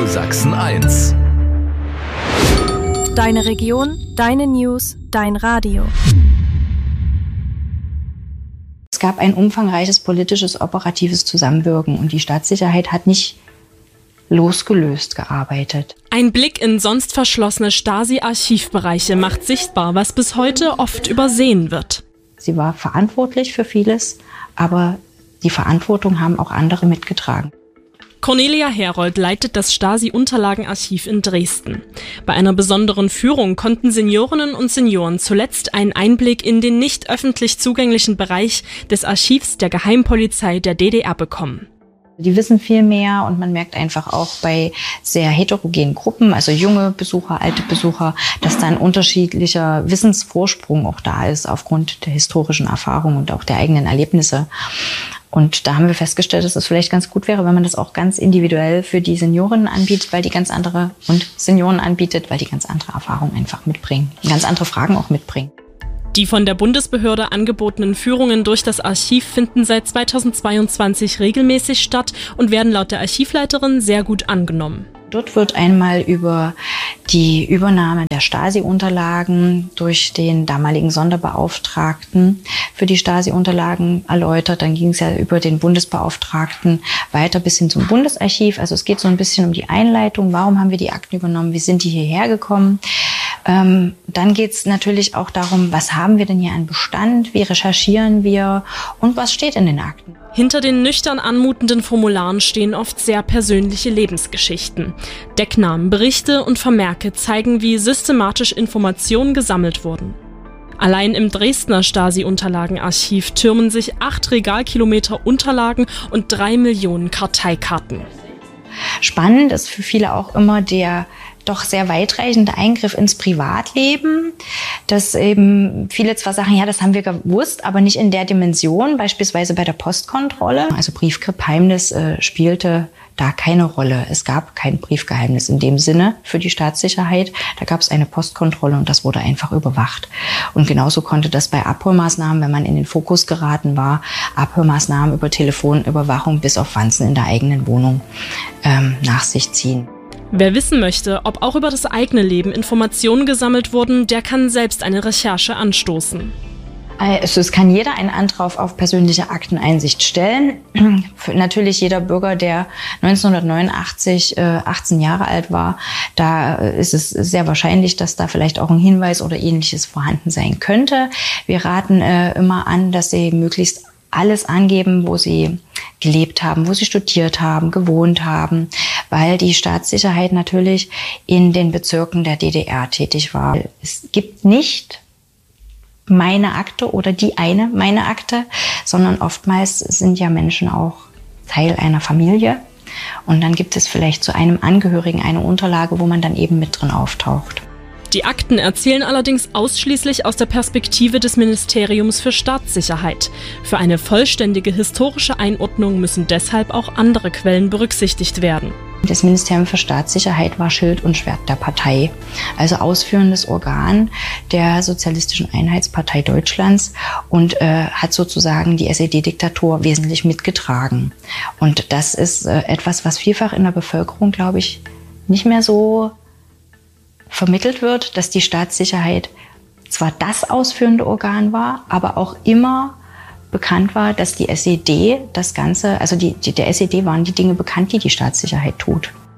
Sachsen-1. Deine Region, deine News, dein Radio. Es gab ein umfangreiches politisches, operatives Zusammenwirken und die Staatssicherheit hat nicht losgelöst gearbeitet. Ein Blick in sonst verschlossene Stasi-Archivbereiche macht sichtbar, was bis heute oft übersehen wird. Sie war verantwortlich für vieles, aber die Verantwortung haben auch andere mitgetragen. Cornelia Herold leitet das Stasi-Unterlagenarchiv in Dresden. Bei einer besonderen Führung konnten Seniorinnen und Senioren zuletzt einen Einblick in den nicht öffentlich zugänglichen Bereich des Archivs der Geheimpolizei der DDR bekommen. Die wissen viel mehr und man merkt einfach auch bei sehr heterogenen Gruppen, also junge Besucher, alte Besucher, dass da ein unterschiedlicher Wissensvorsprung auch da ist aufgrund der historischen Erfahrung und auch der eigenen Erlebnisse. Und da haben wir festgestellt, dass es vielleicht ganz gut wäre, wenn man das auch ganz individuell für die Seniorinnen anbietet, weil die ganz andere und Senioren anbietet, weil die ganz andere Erfahrungen einfach mitbringen, ganz andere Fragen auch mitbringen. Die von der Bundesbehörde angebotenen Führungen durch das Archiv finden seit 2022 regelmäßig statt und werden laut der Archivleiterin sehr gut angenommen. Dort wird einmal über die Übernahme der Stasi-Unterlagen durch den damaligen Sonderbeauftragten für die Stasi-Unterlagen erläutert. Dann ging es ja über den Bundesbeauftragten weiter bis hin zum Bundesarchiv. Also es geht so ein bisschen um die Einleitung. Warum haben wir die Akten übernommen? Wie sind die hierher gekommen? Dann geht es natürlich auch darum, was haben wir denn hier an Bestand? Wie recherchieren wir? Und was steht in den Akten? Hinter den nüchtern anmutenden Formularen stehen oft sehr persönliche Lebensgeschichten. Decknamen, Berichte und Vermerke zeigen, wie systematisch Informationen gesammelt wurden. Allein im Dresdner Stasi-Unterlagenarchiv türmen sich 8 Regalkilometer Unterlagen und 3 Millionen Karteikarten. Spannend ist für viele auch immer der doch sehr weitreichende Eingriff ins Privatleben, dass eben viele zwar sagen, ja, das haben wir gewusst, aber nicht in der Dimension, beispielsweise bei der Postkontrolle. Also Briefgeheimnis spielte da keine Rolle. Es gab kein Briefgeheimnis in dem Sinne für die Staatssicherheit. Da gab es eine Postkontrolle und das wurde einfach überwacht. Und genauso konnte das bei Abhörmaßnahmen, wenn man in den Fokus geraten war, Abhörmaßnahmen über Telefonüberwachung bis auf Wanzen in der eigenen Wohnung nach sich ziehen. Wer wissen möchte, ob auch über das eigene Leben Informationen gesammelt wurden, der kann selbst eine Recherche anstoßen. Also es kann jeder einen Antrag auf persönliche Akteneinsicht stellen. Natürlich jeder Bürger, der 1989 18 Jahre alt war, da ist es sehr wahrscheinlich, dass da vielleicht auch ein Hinweis oder Ähnliches vorhanden sein könnte. Wir raten immer an, dass Sie möglichst alles angeben, wo Sie gelebt haben, wo Sie studiert haben, gewohnt haben, weil die Staatssicherheit natürlich in den Bezirken der DDR tätig war. Es gibt nicht meine Akte oder meine Akte, sondern oftmals sind ja Menschen auch Teil einer Familie und dann gibt es vielleicht zu einem Angehörigen eine Unterlage, wo man dann eben mit drin auftaucht. Die Akten erzählen allerdings ausschließlich aus der Perspektive des Ministeriums für Staatssicherheit. Für eine vollständige historische Einordnung müssen deshalb auch andere Quellen berücksichtigt werden. Das Ministerium für Staatssicherheit war Schild und Schwert der Partei, also ausführendes Organ der Sozialistischen Einheitspartei Deutschlands und hat sozusagen die SED-Diktatur wesentlich mitgetragen. Und das ist etwas, was vielfach in der Bevölkerung, glaube ich, nicht mehr so vermittelt wird, dass die Staatssicherheit zwar das ausführende Organ war, aber auch immer bekannt war, dass die SED das Ganze, also der SED waren die Dinge bekannt, die die Staatssicherheit tut.